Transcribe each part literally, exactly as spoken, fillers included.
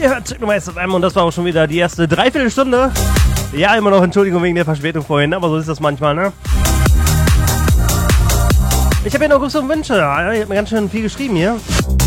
Ihr hört Technomates F M und das war auch schon wieder die erste Dreiviertelstunde. Ja, immer noch Entschuldigung wegen der Verspätung vorhin, aber so ist das manchmal, ne? Ich habe hier noch Grüße und Wünsche. Ich habe mir ganz schön viel geschrieben hier.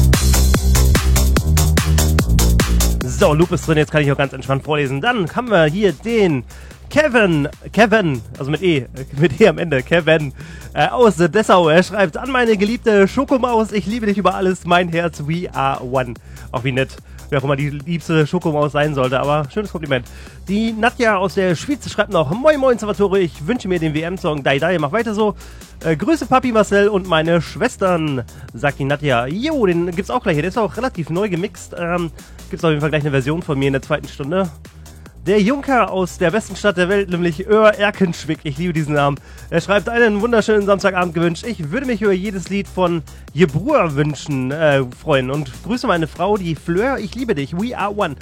So, Loop ist drin, jetzt kann ich auch ganz entspannt vorlesen. Dann haben wir hier den Kevin, Kevin, also mit E, mit E am Ende, Kevin, äh, aus Dessau. Er schreibt: An meine geliebte Schokomaus, ich liebe dich über alles, mein Herz, we are one. Auch wie nett, wer auch immer die liebste Schokomaus sein sollte, aber schönes Kompliment. Die Nadja aus der Schweiz schreibt noch: Moin Moin Salvatore, ich wünsche mir den W M-Song Dai Dai, mach weiter so. Äh, Grüße Papi Marcel und meine Schwestern, sagt die Nadja. Jo, den gibt's auch gleich, der ist auch relativ neu gemixt. Ähm, gibt's auf jeden Fall gleich eine Version von mir in der zweiten Stunde. Der Junker aus der besten Stadt der Welt, nämlich Öhr Erkenschwick, ich liebe diesen Namen. Er schreibt: Einen wunderschönen Samstagabend gewünscht. Ich würde mich über jedes Lied von Jebrur wünschen, äh, freuen. Und grüße meine Frau, die Fleur, ich liebe dich, we are one.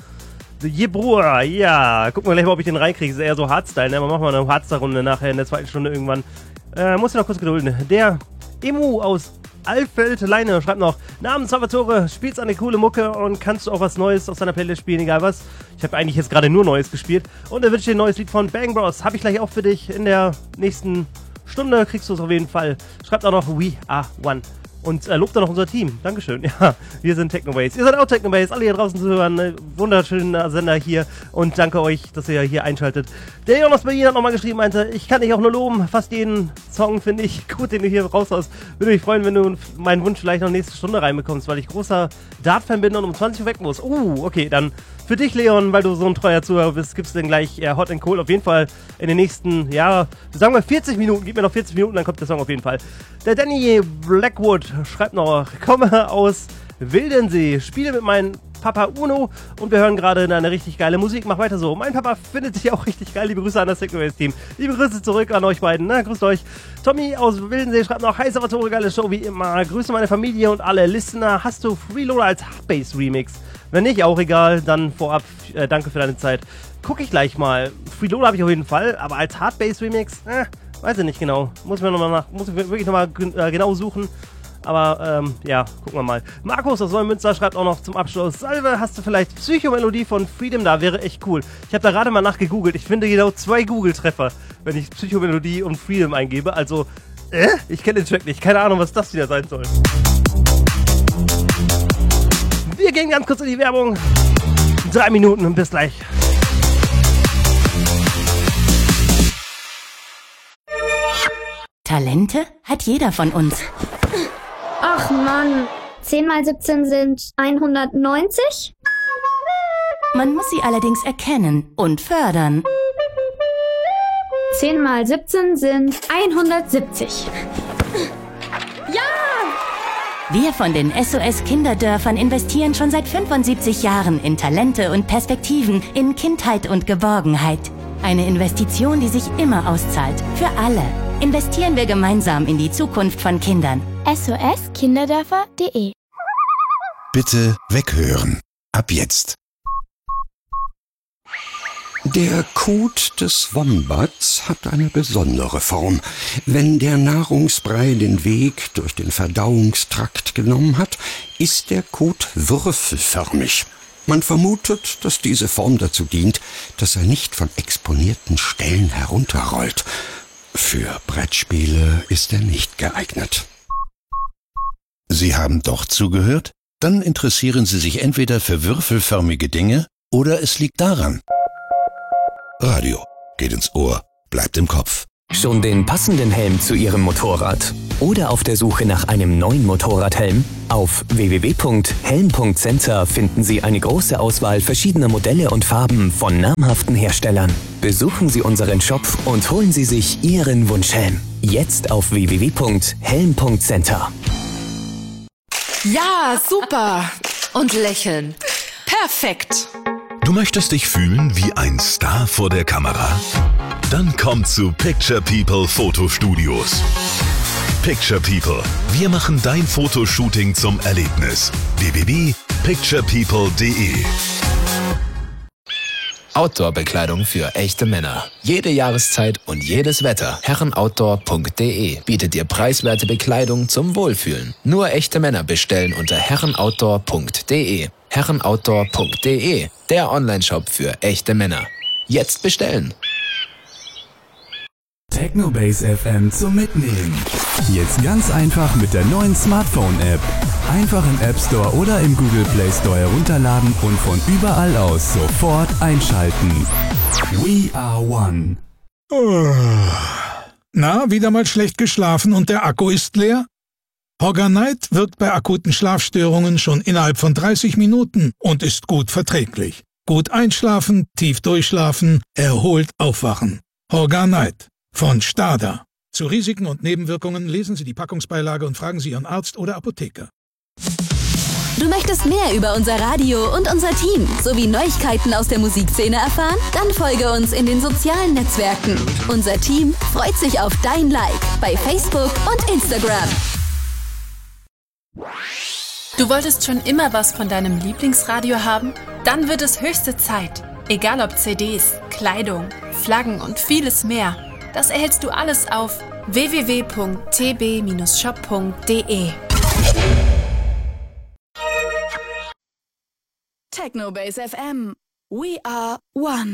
Jebrur, ja, gucken wir gleich mal, ob ich den reinkriege. Das ist eher so Hardstyle, ne? Aber machen wir eine Hardstyle-Runde nachher in der zweiten Stunde irgendwann. Äh, muss ich noch kurz gedulden. Der Emu aus Alfeld-Leine schreibt noch: Namens Salvatore, spielst eine coole Mucke und kannst du auch was Neues aus deiner Playlist spielen, egal was. Ich habe eigentlich jetzt gerade nur Neues gespielt. Und er wünscht dir ein neues Lied von Bang Bros. Habe ich gleich auch für dich in der nächsten Stunde, kriegst du es auf jeden Fall. Schreibt auch noch We Are One. Und äh, lobt dann noch unser Team. Dankeschön. Ja, wir sind Technomates. Ihr seid auch Technomates. Alle hier draußen zu hören. Äh, wunderschöner Sender hier. Und danke euch, dass ihr hier einschaltet. Der Jonas Berlin hat nochmal geschrieben, meinte: Ich kann dich auch nur loben. Fast jeden Song finde ich gut, den du hier raushaust. Würde mich freuen, wenn du meinen Wunsch vielleicht noch nächste Stunde reinbekommst, weil ich großer Dart-Fan bin und um zwanzig Uhr weg muss. Uh, okay, dann für dich, Leon, weil du so ein treuer Zuhörer bist, gibt's denn gleich ja, Hot and Cold auf jeden Fall in den nächsten, ja, sagen wir vierzig Minuten. Gib mir noch vierzig Minuten, dann kommt der Song auf jeden Fall. Der Danny Blackwood schreibt noch: Komme aus Wildensee, spiele mit meinem Papa Uno und wir hören gerade eine richtig geile Musik. Mach weiter so. Mein Papa findet dich auch richtig geil. Liebe Grüße an das Technomates-Team. Liebe Grüße zurück an euch beiden. Na, grüßt euch. Tommy aus Wildensee schreibt noch: Hi Salvatore, geile Show wie immer. Grüße meine Familie und alle Listener. Hast du Freeloader als Hardbass-Remix? Wenn nicht, auch egal. Dann vorab, äh, danke für deine Zeit. Guck ich gleich mal. Freeloader habe ich auf jeden Fall, aber als Hardbass-Remix, äh, weiß ich nicht genau. Muss ich mir nochmal nach, muss ich wirklich nochmal äh, genau suchen. Aber, ähm, ja, gucken wir mal. Markus aus Neumünster schreibt auch noch zum Abschluss: Salve, hast du vielleicht Psychomelodie von Freedom da? Wäre echt cool. Ich habe da gerade mal nachgegoogelt. Ich finde genau zwei Google-Treffer, wenn ich Psychomelodie und Freedom eingebe. Also, äh, ich kenne den Track nicht. Keine Ahnung, was das wieder sein soll. Wir gehen ganz kurz in die Werbung. Drei Minuten und bis gleich. Talente hat jeder von uns. Ach Mann, zehn mal siebzehn sind hundertneunzig? Man muss sie allerdings erkennen und fördern. zehn mal siebzehn sind hundertsiebzig. Ja! Wir von den S O S Kinderdörfern investieren schon seit fünfundsiebzig Jahren in Talente und Perspektiven, in Kindheit und Geborgenheit. Eine Investition, die sich immer auszahlt. Für alle. Investieren wir gemeinsam in die Zukunft von Kindern. S O S Kinderdörfer punkt de. Bitte weghören. Ab jetzt. Der Kot des Wombats hat eine besondere Form. Wenn der Nahrungsbrei den Weg durch den Verdauungstrakt genommen hat, ist der Kot würfelförmig. Man vermutet, dass diese Form dazu dient, dass er nicht von exponierten Stellen herunterrollt. Für Brettspiele ist er nicht geeignet. Sie haben doch zugehört? Dann interessieren Sie sich entweder für würfelförmige Dinge oder es liegt daran. Radio geht ins Ohr, bleibt im Kopf. Schon den passenden Helm zu Ihrem Motorrad? Oder auf der Suche nach einem neuen Motorradhelm? Auf w w w punkt helm punkt center finden Sie eine große Auswahl verschiedener Modelle und Farben von namhaften Herstellern. Besuchen Sie unseren Shop und holen Sie sich Ihren Wunschhelm. Jetzt auf w w w punkt helm punkt center. Ja, super. Und lächeln. Perfekt. Du möchtest dich fühlen wie ein Star vor der Kamera? Dann komm zu Picture People Fotostudios. Picture People. Wir machen dein Fotoshooting zum Erlebnis. w w w punkt picture people punkt de. Outdoor-Bekleidung für echte Männer. Jede Jahreszeit und jedes Wetter. herrenoutdoor punkt de bietet dir preiswerte Bekleidung zum Wohlfühlen. Nur echte Männer bestellen unter herrenoutdoor punkt de. herrenoutdoor punkt de, der Onlineshop für echte Männer. Jetzt bestellen. Technobase F M zum Mitnehmen. Jetzt ganz einfach mit der neuen Smartphone-App. Einfach im App Store oder im Google Play Store herunterladen und von überall aus sofort einschalten. We are one. Na, wieder mal schlecht geschlafen und der Akku ist leer? Horganite wirkt bei akuten Schlafstörungen schon innerhalb von dreißig Minuten und ist gut verträglich. Gut einschlafen, tief durchschlafen, erholt aufwachen. Horganite von Stada. Zu Risiken und Nebenwirkungen lesen Sie die Packungsbeilage und fragen Sie Ihren Arzt oder Apotheker. Du möchtest mehr über unser Radio und unser Team sowie Neuigkeiten aus der Musikszene erfahren? Dann folge uns in den sozialen Netzwerken. Unser Team freut sich auf dein Like bei Facebook und Instagram. Du wolltest schon immer was von deinem Lieblingsradio haben? Dann wird es höchste Zeit. Egal ob C Ds, Kleidung, Flaggen und vieles mehr. Das erhältst du alles auf w w w punkt t b Bindestrich shop punkt de. Technobase F M. We are one.